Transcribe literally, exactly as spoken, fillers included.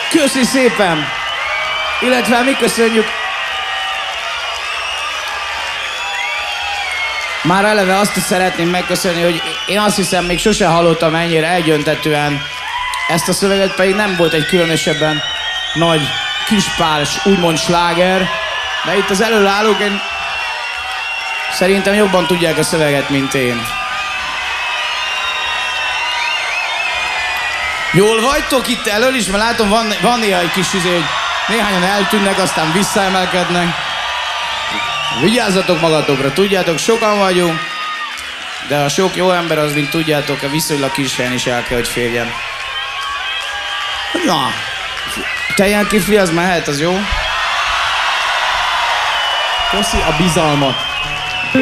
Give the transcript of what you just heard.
Köszi szépen! Illetve mi köszönjük. Már eleve azt is szeretném megköszönni, hogy én azt hiszem, még sose hallottam ennyire elgyöntetően ezt a szöveget, pedig nem volt egy különösebben nagy kispáls, úgymond sláger, de itt az előállók én szerintem jobban tudják a szöveget, mint én. Jól vagytok itt elől is, mert látom, van, van néha egy kis izé, hogy néhányan eltűnnek, aztán visszaemelkednek. Vigyázzatok magatokra, tudjátok, sokan vagyunk, de a sok jó ember az, mint tudjátok, a viszonylag kis helyen is el kell, hogy férjen. Na, teljel kifli, az mehet, az jó? Köszi a bizalmat.